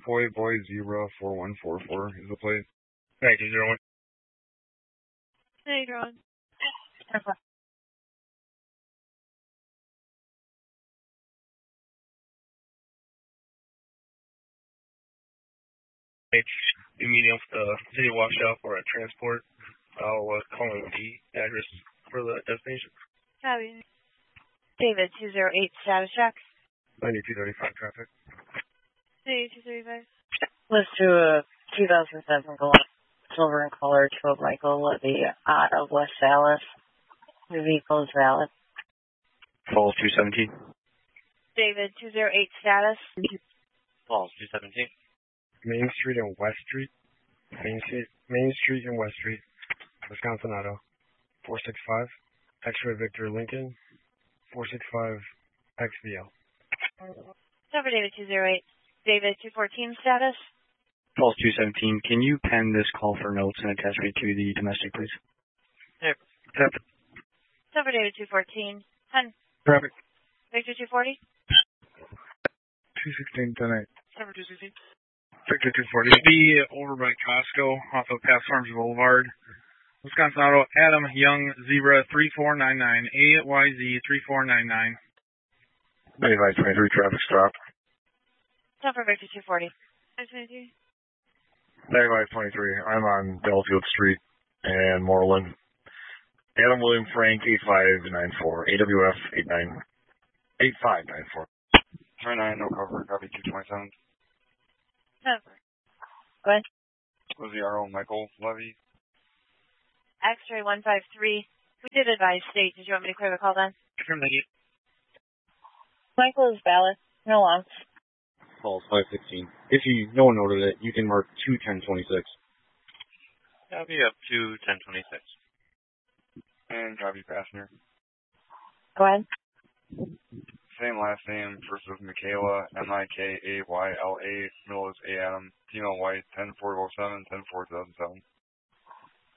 Boy Zebra 4144 is the plate. 9201. Hey, Ron. Be meeting with the city wash shop or at transport. I'll call in the address for the destination. Copy. David, 208 status check. 9235 traffic. 9235. Let's do a 2007 Gold silver in color to a Michael Levy out of West Dallas. The vehicle is valid. Falls 217. David, 208 status. Falls 217. Main Street and West Street. Main Street and West Street. Wisconsin Auto. 465. X-Ray Victor Lincoln. 465 XVL. Cover David, 208. David, 214 status. Falls 217. Can you pen this call for notes and attach me to the domestic, please? Yep. Cover David, 214. 10. Traffic. Victor, 240. 216, 10-8. Cover 216. Victor 240. Be over by Costco off of Pass Farms Boulevard. Wisconsin Auto, Adam Young, Zebra 3499, AYZ 3499. 9523 traffic stop. Cover Victor, 240. 523. 9523. I'm on Belfield Street and Moreland. Adam William Frank 8594. AWF 8594. 29, no cover. Copy 227. Cover. Go ahead. Was the RO Michael Levy? X-ray 153. We did advise state. Did you want me to clear the call then? Confirm that you. Michael is valid. No alarms. Falls 516. If no one noted it, you can mark 21026. Copy up to 1026. And copy passenger. Go ahead. Same last name, first is Michaela, Mikayla, middle is A Adam, female white, 10407, 1042007.